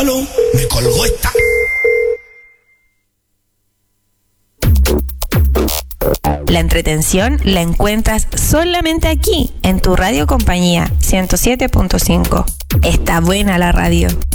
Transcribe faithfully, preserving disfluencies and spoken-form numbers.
Aló, me colgó esta. La entretención la encuentras solamente aquí, en tu radio compañía ciento siete punto cinco. Está buena la radio.